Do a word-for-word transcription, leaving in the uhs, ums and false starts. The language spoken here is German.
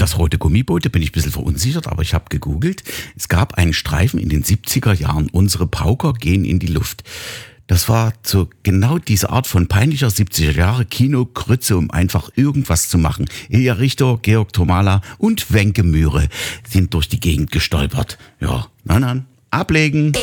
das rote Gummiboot, da bin ich ein bisschen verunsichert, aber ich habe gegoogelt. Es gab einen Streifen in den siebziger Jahren, unsere Pauker gehen in die Luft. Das war so genau diese Art von peinlicher siebziger Jahre Kino-Grütze, um einfach irgendwas zu machen. Ilja Richter, Georg Tomala und Wenke Mühre sind durch die Gegend gestolpert. Ja, na dann, ablegen.